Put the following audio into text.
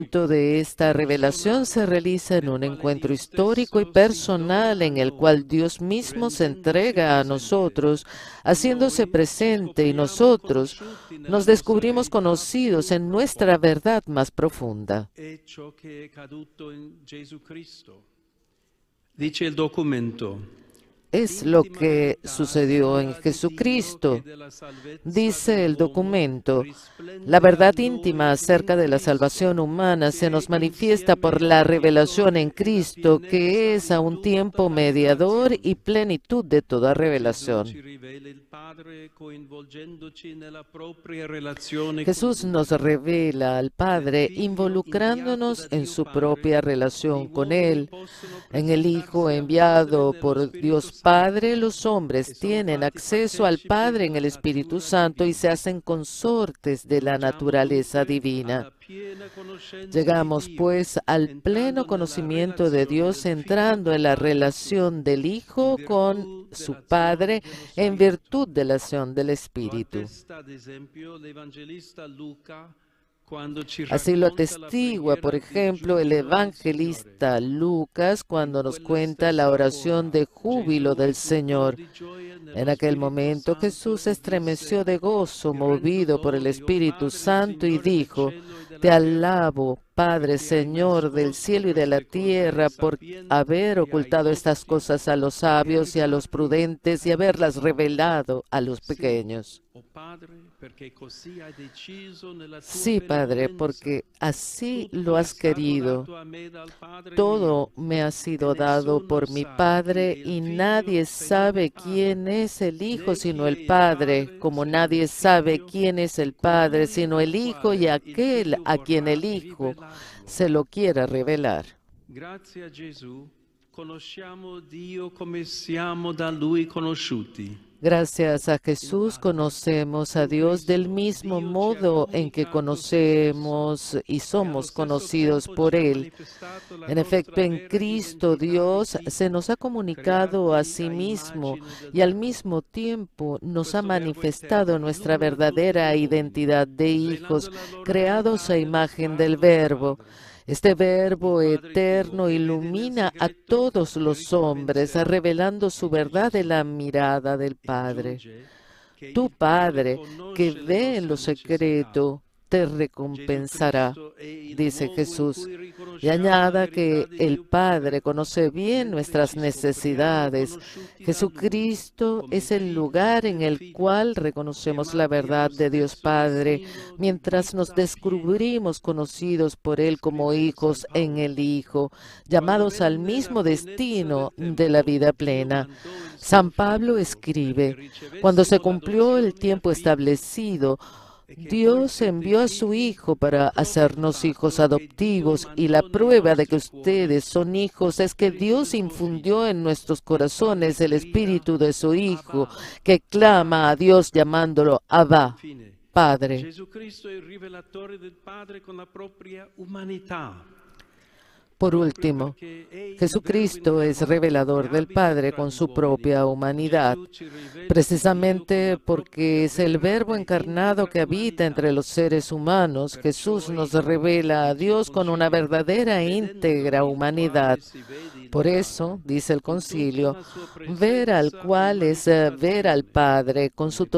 De esta revelación se realiza en un encuentro histórico y personal en el cual Dios mismo se entrega a nosotros, haciéndose presente, y nosotros nos descubrimos conocidos en nuestra verdad más profunda. Dice il documento. Es lo que sucedió en Jesucristo. Dice el documento, la verdad íntima acerca de la salvación humana se nos manifiesta por la revelación en Cristo, que es a un tiempo mediador y plenitud de toda revelación. Jesús nos revela al Padre involucrándonos en su propia relación con Él. En el Hijo enviado por Dios Padre, los hombres tienen acceso al Padre en el Espíritu Santo y se hacen consortes de la naturaleza divina. Llegamos pues al pleno conocimiento de Dios entrando en la relación del Hijo con su Padre en virtud de la acción del Espíritu. Así lo atestigua, por ejemplo, el evangelista Lucas cuando nos cuenta la oración de júbilo del Señor. En aquel momento Jesús se estremeció de gozo, movido por el Espíritu Santo, y dijo: Te alabo, Padre, Señor del cielo y de la tierra, por haber ocultado estas cosas a los sabios y a los prudentes y haberlas revelado a los pequeños. Sí, Padre, porque así lo has querido. Todo me ha sido dado por mi Padre y nadie sabe quién es el Hijo sino el Padre, como nadie sabe quién es el Padre sino el Hijo y aquel a quien el Hijo se lo quiera revelar. Grazie a Gesù conosciamo Dio come siamo da Lui conosciuti. Gracias a Jesús conocemos a Dios del mismo modo en que conocemos y somos conocidos por Él. En efecto, en Cristo Dios se nos ha comunicado a sí mismo y al mismo tiempo nos ha manifestado nuestra verdadera identidad de hijos, creados a imagen del Verbo. Este Verbo eterno ilumina a todos los hombres, revelando su verdad en la mirada del Padre. Tu Padre, que ve en lo secreto, te recompensará, dice Jesús. Y añada que el Padre conoce bien nuestras necesidades. Jesucristo es el lugar en el cual reconocemos la verdad de Dios Padre, mientras nos descubrimos conocidos por Él como hijos en el Hijo, llamados al mismo destino de la vida plena. San Pablo escribe: cuando se cumplió el tiempo establecido, Dios envió a su Hijo para hacernos hijos adoptivos, y la prueba de que ustedes son hijos es que Dios infundió en nuestros corazones el espíritu de su Hijo, que clama a Dios llamándolo Abba, Padre. Jesucristo è il rivelatore del Padre con la propria umanità. Por último, Jesucristo es revelador del Padre con su propia humanidad, precisamente porque es el Verbo encarnado que habita entre los seres humanos. Jesús nos revela a Dios con una verdadera e íntegra humanidad. Por eso, dice el concilio, ver al cual es ver al Padre con su